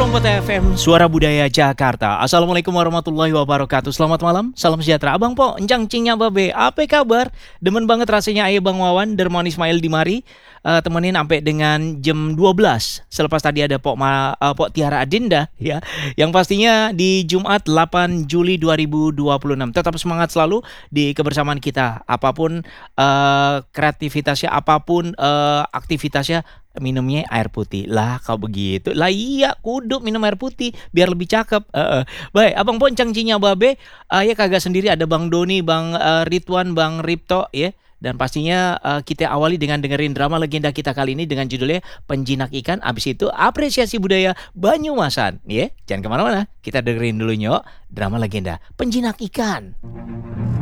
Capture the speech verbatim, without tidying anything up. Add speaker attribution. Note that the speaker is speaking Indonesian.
Speaker 1: Kota F M, Suara Budaya Jakarta. Assalamualaikum warahmatullahi wabarakatuh. Selamat malam, salam sejahtera. Abang Po, encang cingnya babe, apa kabar? Demen banget rasanya ayah Bang Wawan, Dermawan Ismail di mari. Uh, temenin sampai dengan jam dua belas. Selepas tadi ada Pok, Ma, uh, Pok Tiara Adinda ya. Yang pastinya di Jumat delapan Juli dua ribu dua puluh enam. Tetap semangat selalu di kebersamaan kita. Apapun uh, kreativitasnya, apapun uh, aktivitasnya, minumnya air putih. Lah kau begitu. Lah iya, kudu minum air putih biar lebih cakep. Uh, uh. Baik, Abang Poncang Cinya Babe, uh, ya kagak sendiri, ada Bang Doni, Bang uh, Ridwan, Bang Ripto ya. Dan pastinya uh, kita awali dengan dengerin drama legenda kita kali ini dengan judulnya Penjinak Ikan. Abis itu apresiasi budaya Banyumasan. Ya, jangan kemana-mana. Kita dengerin dulu nyok drama legenda Penjinak Ikan.